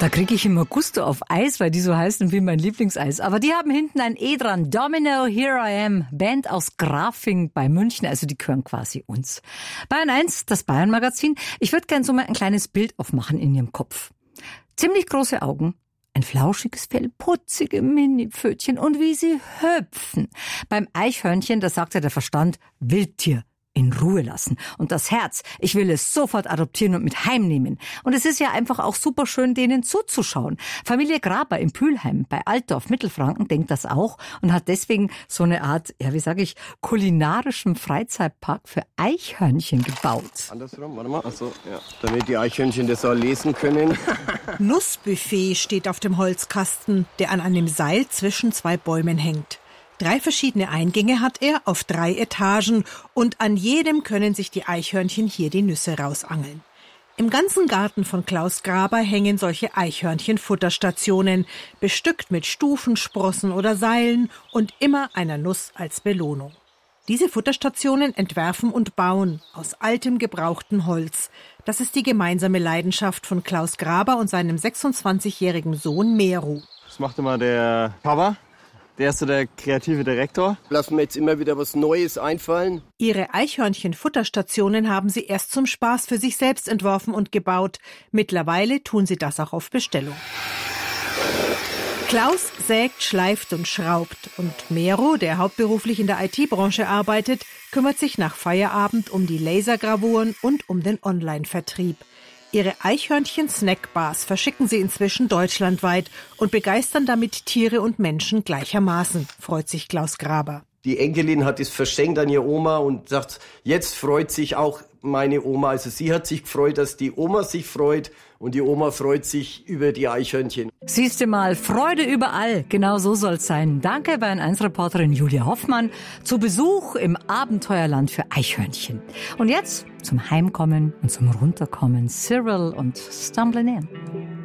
Da kriege ich immer Gusto auf Eis, weil die so heißen wie mein Lieblingseis. Aber die haben hinten ein E dran. Domino, Here I Am. Band aus Grafing bei München. Also die gehören quasi uns. Bayern 1, das Bayern-Magazin. Ich würde gern so mal ein kleines Bild aufmachen in Ihrem Kopf. Ziemlich große Augen. Ein flauschiges Fell, putzige Mini-Pfötchen und wie sie hüpfen. Beim Eichhörnchen, da sagt ja der Verstand, Wildtier. In Ruhe lassen. Und das Herz, ich will es sofort adoptieren und mit heimnehmen. Und es ist ja einfach auch super schön, denen zuzuschauen. Familie Graber in Pülheim bei Altdorf, Mittelfranken, denkt das auch und hat deswegen so eine Art, ja, wie sage ich, kulinarischen Freizeitpark für Eichhörnchen gebaut. Andersrum, warte mal. Achso, ja. Damit die Eichhörnchen das auch lesen können. Nussbuffet steht auf dem Holzkasten, der an einem Seil zwischen zwei Bäumen hängt. 3 verschiedene Eingänge hat er auf 3 Etagen und an jedem können sich die Eichhörnchen hier die Nüsse rausangeln. Im ganzen Garten von Klaus Graber hängen solche Eichhörnchen-Futterstationen, bestückt mit Stufen, Sprossen oder Seilen und immer einer Nuss als Belohnung. Diese Futterstationen entwerfen und bauen aus altem, gebrauchtem Holz. Das ist die gemeinsame Leidenschaft von Klaus Graber und seinem 26-jährigen Sohn Meru. Das macht immer der Papa. Der ist so der kreative Direktor. Lassen wir jetzt immer wieder was Neues einfallen. Ihre Eichhörnchen-Futterstationen haben sie erst zum Spaß für sich selbst entworfen und gebaut. Mittlerweile tun sie das auch auf Bestellung. Klaus sägt, schleift und schraubt. Und Meru, der hauptberuflich in der IT-Branche arbeitet, kümmert sich nach Feierabend um die Lasergravuren und um den Online-Vertrieb. Ihre Eichhörnchen-Snackbars verschicken sie inzwischen deutschlandweit und begeistern damit Tiere und Menschen gleichermaßen, freut sich Klaus Graber. Die Enkelin hat es verschenkt an ihre Oma und sagt, jetzt freut sich auch meine Oma. Also sie hat sich gefreut, dass die Oma sich freut und die Oma freut sich über die Eichhörnchen. Siehst du mal, Freude überall. Genau so soll's sein. Danke Bayern 1 Reporterin Julia Hoffmann zu Besuch im Abenteuerland für Eichhörnchen. Und jetzt zum Heimkommen und zum Runterkommen. Cyril und Stumbling In.